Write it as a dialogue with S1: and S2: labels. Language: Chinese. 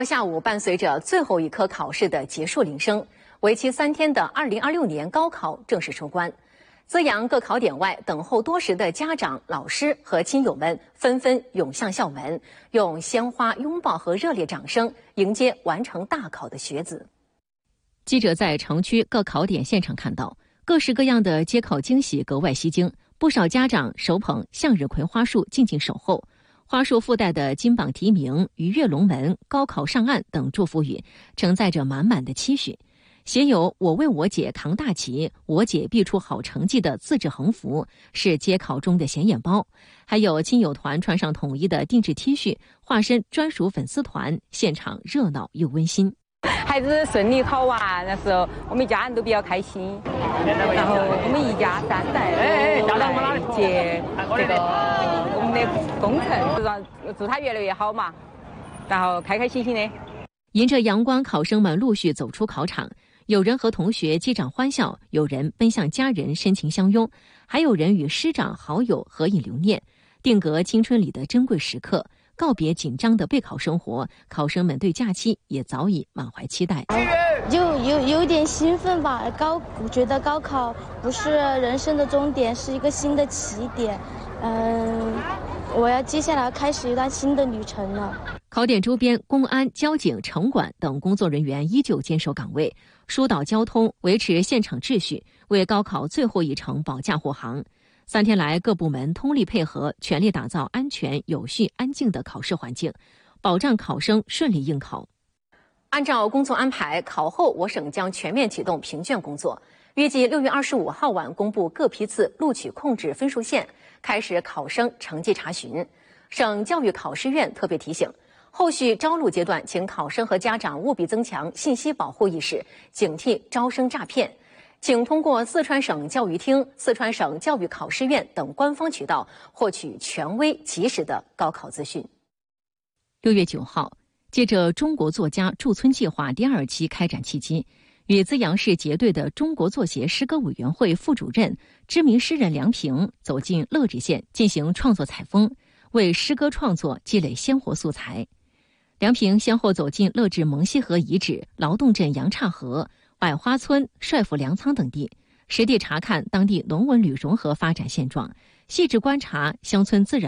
S1: 下午，伴随着最后一科考试的结束铃声，为期3天的2026年高考正式收官。资阳各考点外，等候多时的家长、老师和亲友们纷纷涌向校门，用鲜花、拥抱和热烈掌声迎接完成大考的学子。记者在城区各考点现场看到，各式各样的接考惊喜格外吸睛，不少家长手捧向日葵花束静静守候。花束附带的金榜题名、鱼跃龙门、高考上岸等祝福语，承载着满满的期许。写有“我为我姐扛大旗，我姐必出好成绩”的自制横幅是接考中的显眼包，还有亲友团穿上统一的定制 T 恤，化身专属粉丝团，现场热闹又温馨。
S2: 孩子顺利考完的时候，我们家人都比较开心，然后我们一家3代来接这个我们的工程，祝他越来越好嘛，然后开开心心的。
S1: 迎着阳光，考生们陆续走出考场，有人和同学击掌欢笑，有人奔向家人深情相拥，还有人与师长好友合影留念，定格青春里的珍贵时刻。告别紧张的备考生活，考生们对假期也早已满怀期待。
S3: 有点兴奋吧，觉得高考不是人生的终点，是一个新的起点。我要接下来开始一段新的旅程了。
S1: 考点周边，公安、交警、城管等工作人员依旧坚守岗位，疏导交通，维持现场秩序，为高考最后一程保驾护航。3天来，各部门通力配合，全力打造安全、有序、安静的考试环境，保障考生顺利应考。按照工作安排，考后我省将全面启动评卷工作，预计6月25号晚公布各批次录取控制分数线，开始考生成绩查询。省教育考试院特别提醒，后续招录阶段，请考生和家长务必增强信息保护意识，警惕招生诈骗。请通过四川省教育厅、四川省教育考试院等官方渠道获取权威及时的高考资讯。6月9号，借着中国作家驻村计划第2期开展契机，与资阳市结对的中国作协诗歌委员会副主任、知名诗人梁平走进乐直县进行创作采风，为诗歌创作积累鲜活素材。梁平先后走进乐至蒙西河遗址、劳动镇杨岔河、百花村、帅府粮仓等地，实地查看当地农文旅融合发展现状，细致观察乡村自然